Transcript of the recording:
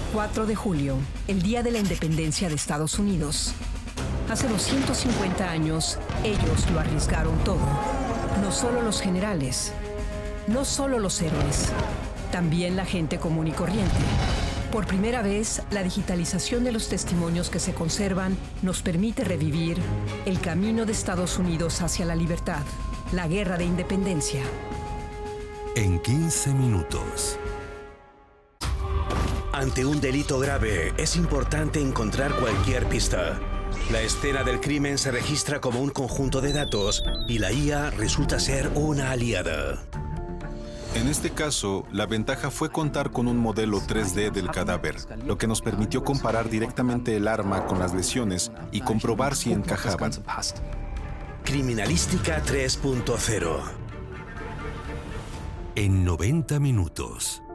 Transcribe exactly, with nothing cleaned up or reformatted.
cuatro de julio, el día de la independencia de Estados Unidos. Hace doscientos cincuenta años, ellos lo arriesgaron todo. No solo los generales, no solo los héroes, también la gente común y corriente. Por primera vez, la digitalización de los testimonios que se conservan nos permite revivir el camino de Estados Unidos hacia la libertad, la guerra de independencia. En quince minutos. Ante un delito grave, es importante encontrar cualquier pista. La escena del crimen se registra como un conjunto de datos y la I A resulta ser una aliada. En este caso, la ventaja fue contar con un modelo tres D del cadáver, lo que nos permitió comparar directamente el arma con las lesiones y comprobar si encajaban. Criminalística tres punto cero. En noventa minutos.